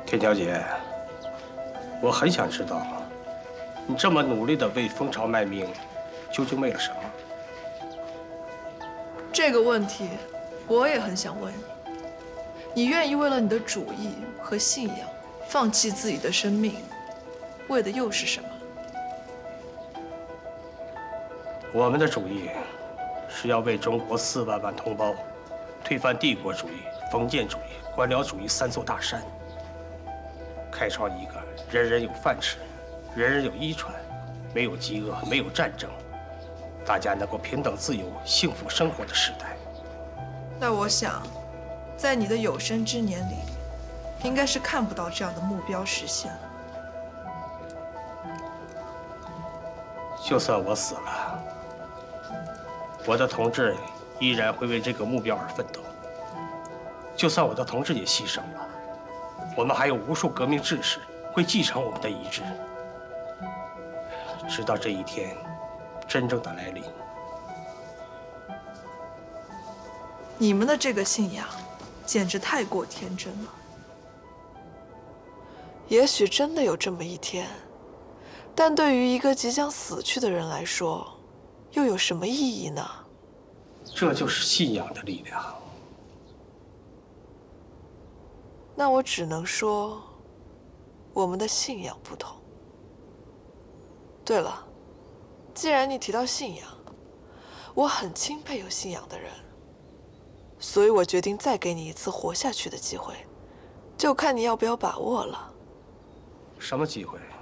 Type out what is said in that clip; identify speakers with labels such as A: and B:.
A: 田小姐，我很想知道，你这么努力的为蜂巢卖命，究竟为了什么？
B: 这个问题，我也很想问你。你愿意为了你的主义和信仰，放弃自己的生命，为的又是什么？
A: 我们的主义是要为中国4万万同胞推翻帝国主义、封建主义、官僚主义3座大山，开创一个人人有饭吃、人人有衣穿、没有饥饿、没有战争，大家能够平等自由、幸福生活的时代。
B: 那我想，在你的有生之年里，应该是看不到这样的目标实现了。
A: 就算我死了，我的同志依然会为这个目标而奋斗。就算我的同志也牺牲了，我们还有无数革命志士会继承我们的遗志，直到这一天真正的来临。
B: 你们的这个信仰，简直太过天真了。也许真的有这么一天，但对于一个即将死去的人来说，又有什么意义呢？
A: 这就是信仰的力量。
B: 那我只能说，我们的信仰不同。对了，既然你提到信仰，我很钦佩有信仰的人，所以我决定再给你一次活下去的机会，就看你要不要把握了。
A: 什么机会？